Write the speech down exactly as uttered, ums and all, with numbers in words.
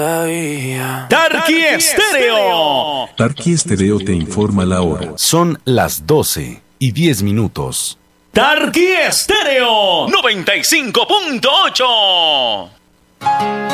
Tarqui Estéreo. Tarqui Estéreo te informa la hora. Son las doce y diez minutos. Tarqui Estéreo noventa y cinco punto ocho.